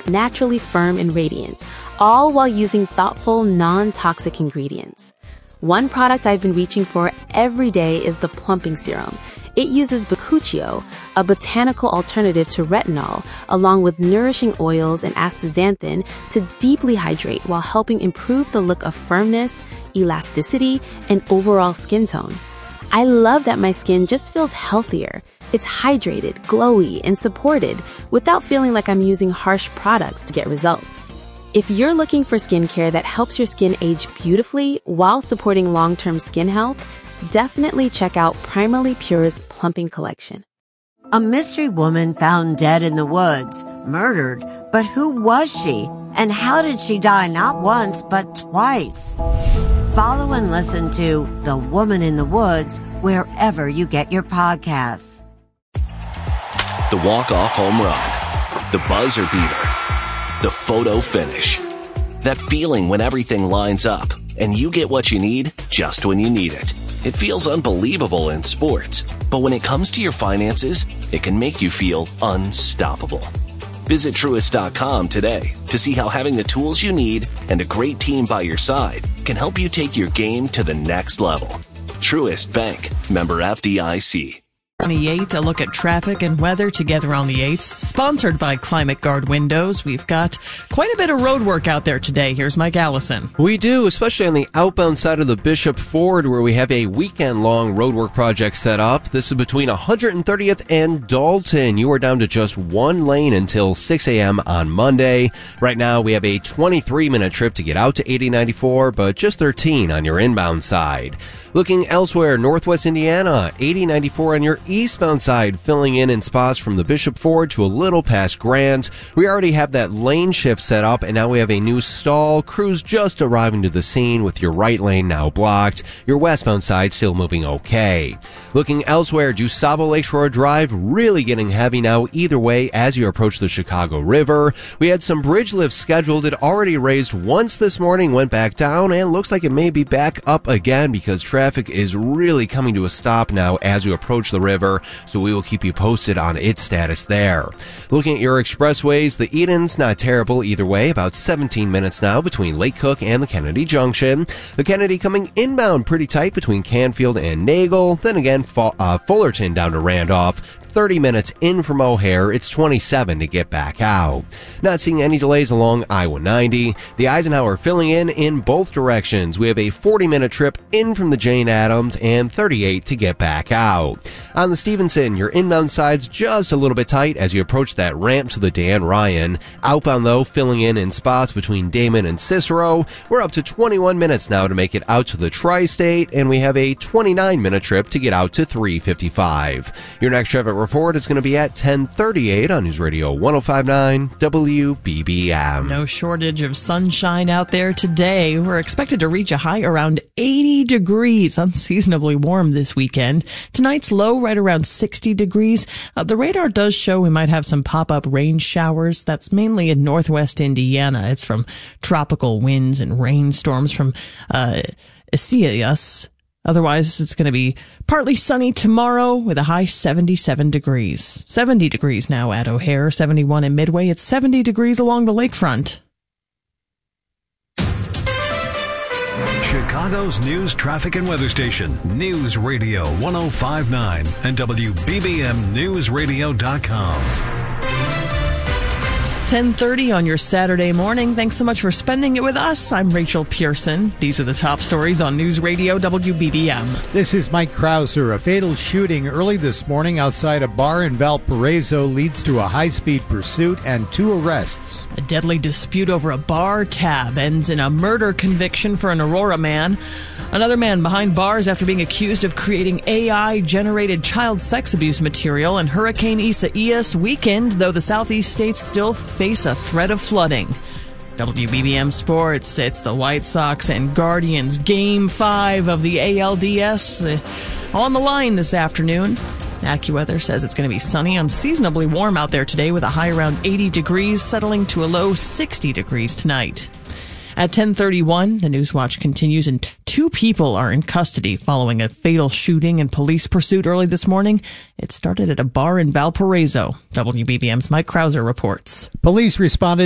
naturally firm and radiant, all while using thoughtful, non-toxic ingredients. One product I've been reaching for every day is the plumping serum. It uses bakuchiol, a botanical alternative to retinol, along with nourishing oils and astaxanthin to deeply hydrate while helping improve the look of firmness, elasticity, and overall skin tone. I love that my skin just feels healthier. It's hydrated, glowy, and supported without feeling like I'm using harsh products to get results. If you're looking for skincare that helps your skin age beautifully while supporting long-term skin health, definitely check out Primarily Pure's Plumping Collection. A mystery woman found dead in the woods, murdered, but who was she? And how did she die not once, but twice? Follow and listen to The Woman in the Woods wherever you get your podcasts. The walk-off home run, the buzzer beater, the photo finish. That feeling when everything lines up and you get what you need just when you need it. It feels unbelievable in sports, but when it comes to your finances, it can make you feel unstoppable. Visit Truist.com today to see how having the tools you need and a great team by your side can help you take your game to the next level. Truist Bank, member FDIC. 28, a look at traffic and weather together on the 8s, sponsored by Climate Guard Windows. We've got quite a bit of road work out there today. Here's Mike Allison. We do, especially on the outbound side of the Bishop Ford, where we have a weekend-long roadwork project set up. This is between 130th and Dalton. You are down to just one lane until 6 a.m. on Monday. Right now, we have a 23-minute trip to get out to 8094, but just 13 on your inbound side. Looking elsewhere, northwest Indiana, 8094 on your eastbound side, filling in spots from the Bishop Ford to a little past Grant. We already have that lane shift set up, and now we have a new stall. Crews just arriving to the scene with your right lane now blocked. Your westbound side still moving okay. Looking elsewhere, DuSable Lakeshore Drive really getting heavy now either way as you approach the Chicago River. We had some bridge lifts scheduled. It already raised once this morning, went back down, and looks like it may be back up again because traffic is really coming to a stop now as you approach the river, so we will keep you posted on its status there. Looking at your expressways, the Edens, not terrible either way, about 17 minutes now between Lake Cook and the Kennedy Junction. The Kennedy coming inbound pretty tight between Canfield and Nagel, then again Fullerton down to Randolph. 30 minutes in from O'Hare, it's 27 to get back out. Not seeing any delays along I-190. The Eisenhower filling in both directions. We have a 40-minute trip in from the Jane Addams and 38 to get back out. On the Stevenson, your inbound side's just a little bit tight as you approach that ramp to the Dan Ryan. Outbound, though, filling in spots between Damon and Cicero. We're up to 21 minutes now to make it out to the Tri-State, and we have a 29-minute trip to get out to 355. Your next traffic report is going to be at 10:38 on News Radio 105.9 WBBM. No shortage of sunshine out there today. We're expected to reach a high around 80 degrees, unseasonably warm this weekend. Tonight's low right around 60 degrees. The radar does show we might have some pop-up rain showers. That's mainly in northwest Indiana. It's from tropical winds and rainstorms from Isaias. Otherwise, it's going to be partly sunny tomorrow with a high 77 degrees. 70 degrees now at O'Hare, 71 in Midway. It's 70 degrees along the lakefront. Chicago's news, traffic, and weather station. News Radio 105.9 and WBBMNewsRadio.com. 10:30 on your Saturday morning. Thanks so much for spending it with us. I'm Rachel Pearson. These are the top stories on News Radio WBBM. This is Mike Krauser. A fatal shooting early this morning outside a bar in Valparaiso leads to a high-speed pursuit and 2 arrests. A deadly dispute over a bar tab ends in a murder conviction for an Aurora man. Another man behind bars after being accused of creating AI-generated child sex abuse material. And Hurricane Isaias weakened, though the southeast states still face a threat of flooding. WBBM Sports, it's the White Sox and Guardians Game 5 of the ALDS on the line this afternoon. AccuWeather says it's going to be sunny, unseasonably warm out there today with a high around 80 degrees, settling to a low 60 degrees tonight. At 10:31, the Newswatch continues, and 2 people are in custody following a fatal shooting and police pursuit early this morning. It started at a bar in Valparaiso. WBBM's Mike Krauser reports. Police responded